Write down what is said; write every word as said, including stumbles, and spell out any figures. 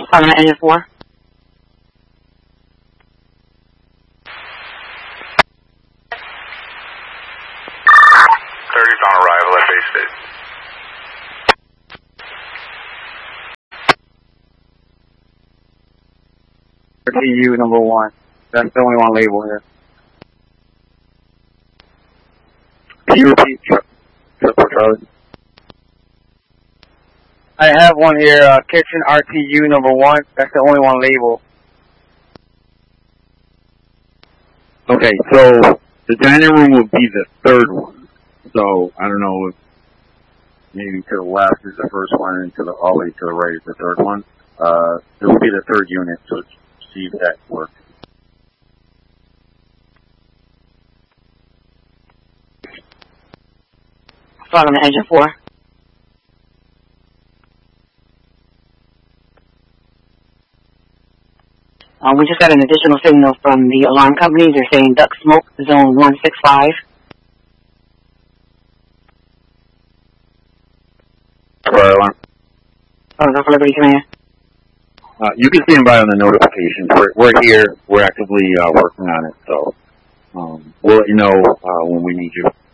Following engine four. thirty's on arrival at base state. R T U number one. That's the only one label here. Can you repeat, Triple Charlie? I have one here, uh, kitchen R T U number one. That's the only one label. Okay, so the dining room would be the third one. So I don't know if maybe to the left is the first one and to the all the way to the right is the third one. Uh, it would be the third unit, so see if that works. Following engine four. Uh, we just got an additional signal from the alarm company. They're saying duct smoke, zone one six five. Fire alarm. Oh, Alpha Liberty Command. Uh, you can stand by on the notifications. We're, we're here. We're actively uh, working on it, so um, we'll let you know uh, when we need you.